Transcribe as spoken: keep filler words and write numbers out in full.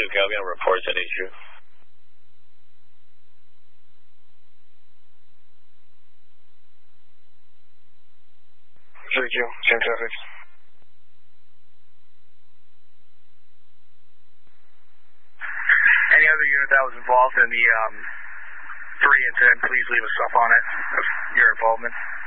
I'm going to report that issue. Thank you. Same traffic. Any other unit that was involved in the um, three incident, please leave a sub on it of your involvement.